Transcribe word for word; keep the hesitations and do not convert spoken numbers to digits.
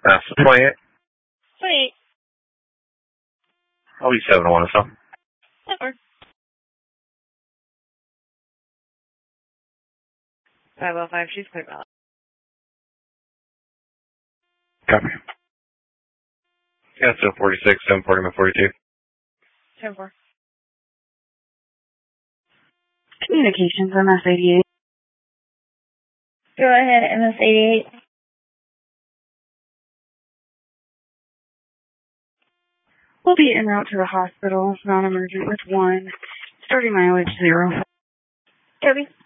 That's the twenty-eight. twenty-eight. I'll be seven one or so. Never. five oh five, she's clear valid. Copy. Yeah, seven forty-six, seven forty, forty-two. ten four. Communications, M S eighty-eight. Go ahead, M S eighty-eight. We'll be en route to the hospital, non-emergent with one, starting mileage zero. Copy.